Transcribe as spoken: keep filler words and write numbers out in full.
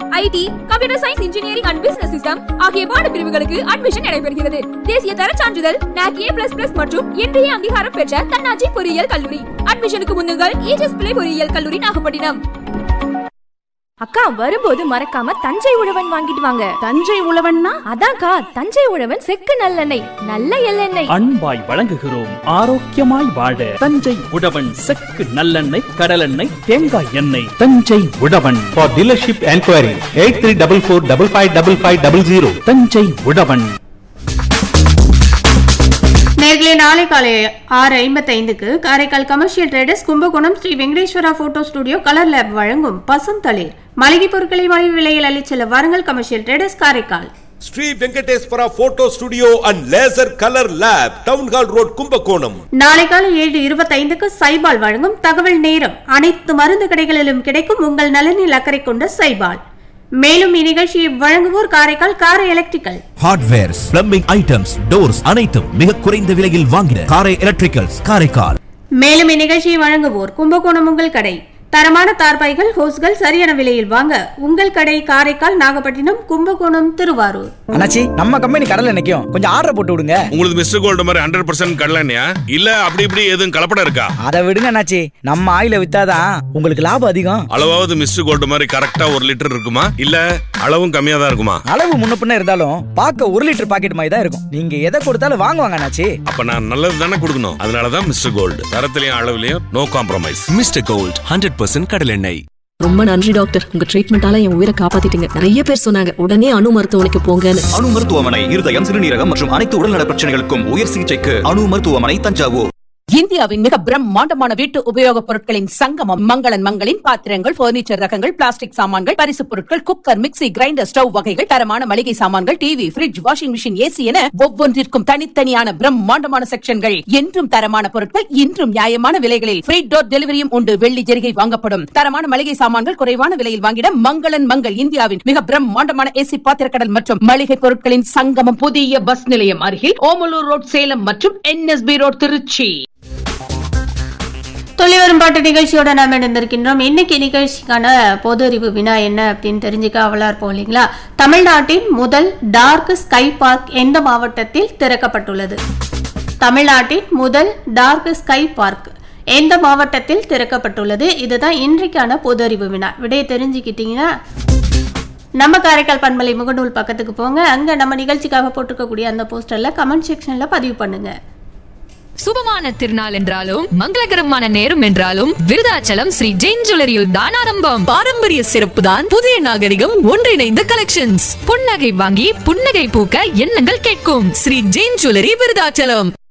ID, computer science, engineering and business system ஆகிய பாட பிரிவுகளுக்கு அட்மிஷன் நடைபெறுகிறது. தேசிய தர சான்றிதழ் N A C A plus plus மற்றும் இன்றைய அங்கீகாரம் பெற்ற தன்னாட்சி பொறியியல் கல்லூரி. அட்மிஷனுக்கு முன்னுங்கள் ஈஜஸ் பிள்ளை பொறியியல் கல்லூரி நாகப்பட்டினம். அக்கா வரும்போது மறக்காம தஞ்சை உழவன் வாங்கிட்டு வாங்க. தஞ்சை உழவன்னா அதான்க்கா தஞ்சை உழவன் செக்கு நல்லெண்ணெய், நல்ல எள்ளெண்ணெய். அன்பாய் வழங்குகிறோம் ஆரோக்கியமாய் வாழ தஞ்சை உழவன் செக்கு நல்லெண்ணெய், கடலெண்ணெய், தேங்காய் எண்ணெய். தஞ்சை உழவன். For dealership enquiry eight three four four five five five five zero zero. Thanjai உழவன். நேர்களே, நாளை காலை ஆறு ஐம்பத்தி ஐந்துக்கு Karaikal commercial traders Kumbakonam Sri Venkateswara photo studio colour lab வழங்கும் பசுந்தளிர் மளிகை பொருட்களை மலிவு விலையில் அள்ளிச்செல்ல வாருங்கள். Commercial traders Karaikal. Sri Venkateswara photo studio and laser colour lab, town hall road, Kumbakonam. நாளை காலை ஏழு இருபத்தி ஐந்துக்கு சைபால் வழங்கும் தகவல் நேரம். அனைத்து மருந்து கடைகளிலும் கிடைக்கும் உங்கள் நலனில் அக்கறை கொண்ட சைபால். மேலும் இந்நிகழ்ச்சியை வழங்குவோர் காரைக்கால் காரை electrical. Hardwares, plumbing items, doors அனைத்தும் மிக குறைந்த விலையில் வாங்கின காரை எலக்ட்ரிக்கல்ஸ் காரைக்கால். மேலும் இந்நிகழ்ச்சியை வழங்குவோர் கும்பகோணம் உங்கள் கடை. தரமான தார்பாய்கள், ஹோஸ்கள் சரியான விலையில் வாங்க உங்கள் கடை காரைக்கால், நாகப்பட்டினம், கும்பகோணம், திருவாரூர். அண்ணாச்சி, நம்ம கம்பெனி கடல்ல நிக்கும், கொஞ்சம் ஆர்டர் போட்டு விடுங்க. உங்களுக்கு மிஸ்டர் கோல்ட் மாதிரி ஹண்ட்ரட் பர்சன்ட் கடலையா இல்ல அப்படி இப்படி எதுவும் கலப்படம் இருக்கா? அதை விடுங்க அண்ணாச்சி, நம்ம ஆயில வித்தாதான் உங்களுக்கு லாபம் அதிகம். அளவாவது மிஸ்டர் கோல்ட் மாதிரி கரெக்டா ஒரு லிட்டர் இருக்குமா இல்ல அளவும் கம்மியா தான் இருக்குமா? அளவு முன்ன பின்ன இருந்தாலும் பார்க்க ஒரு லிட்டர் பாக்கெட் மாதிரி தான் இருக்கும். நீங்க எதை கொடுத்தாலும் வாங்குவாங்க அண்ணாச்சி. அப்ப நான் நல்லது தானே கொடுக்கணும். அதனாலதான் mister gold. தரத்திலையும் அளவுலயும் no compromise. Mister gold hundred percent கடல் எண்ணெய். ரொம்ப நன்றி டாக்டர், உங்க ட்ரீட்மெண்டால என் உயிரை காப்பாத்திட்டீங்க. நிறைய பேர் சொன்னாங்க உடனே அணு மருத்துவமனைக்கு போங்கன்னு. அணு மருத்துவமனை இருதயம், சிறுநீரகம் மற்றும் அனைத்து உடல்நல பிரச்சனைகளுக்கும் உயர் சிகிச்சைக்கு அணு மருத்துவமனை, தஞ்சாவூர். இந்தியாவின் மிக பிரம்மாண்டமான வீட்டு உபயோகப் பொருட்களின் சங்கமம் மங்களன் மங்களின் பாத்திரங்கள், பர்னிச்சர் ரகங்கள், பிளாஸ்டிக் சாமான்கள், பரிசு பொருட்கள், குக்கர், மிக்ஸி, கிரைண்டர், ஸ்டவ் வகைகள், தரமான மளிகை சாமான்கள், TV, fridge, washing machine, AC என ஒவ்வொன்றிற்கும் தனித்தனியான பிரம்மாண்டமான செக்ஷன்கள். என்றும் தரமான பொருட்கள், இன்றும் நியாயமான விலைகளில் ஃப்ரீ டோர் டெலிவரியும் உண்டு. வெள்ளி ஜெரிகை வாங்கப்படும். தரமான மளிகை சாமான்கள் குறைவான விலையில் வாங்கிட மங்களன் மங்கள். இந்தியாவின் மிக பிரம்மாண்டமான ஏசி பாத்திரக்கடல் மற்றும் மளிகை பொருட்களின் சங்கமம். புதிய பஸ் நிலையம் அருகில் ஓமலூர் ரோட், சேலம் மற்றும் என்எஸ்பி ரோட், திருச்சி. தொழில்வரும் பாட்டு நிகழ்ச்சியோட நாம் இணைந்திருக்கின்றோம். இன்னைக்கு நிகழ்ச்சிக்கான பொது அறிவு வினா என்ன அப்படின்னு தெரிஞ்சுக்க அவளா இருப்போம் இல்லைங்களா? தமிழ்நாட்டின் முதல் டார்க் ஸ்கை பார்க் எந்த மாவட்டத்தில் திறக்கப்பட்டுள்ளது? தமிழ்நாட்டின் முதல் டார்க் ஸ்கை பார்க் எந்த மாவட்டத்தில் திறக்கப்பட்டுள்ளது? இதுதான் இன்றைக்கான பொது அறிவு வினா. விடையை தெரிஞ்சுக்கிட்டீங்கன்னா நம்ம காரைக்கால் பண்பலை முகநூல் பக்கத்துக்கு போங்க. அங்க நம்ம நிகழ்ச்சிக்காக போட்டுக்கக்கூடிய அந்த போஸ்டர்ல கமெண்ட் செக்ஷன்ல பதிவு பண்ணுங்க. சுபமான திருநாள் என்றாலும் மங்களகரமான நேரம் என்றாலும் விருதாச்சலம் ஸ்ரீ ஜெயின் ஜுவல்லரியில் தான் ஆரம்பம். பாரம்பரிய சிறப்பு தான் புதிய நாகரிகம், ஒன்றிணைந்த கலெக்ஷன்ஸ். புன்னகை வாங்கி புன்னகை பூக்க எண்ணங்கள் கேட்கும். ஸ்ரீ ஜெயின் ஜுவல்லரி, விருதாச்சலம்.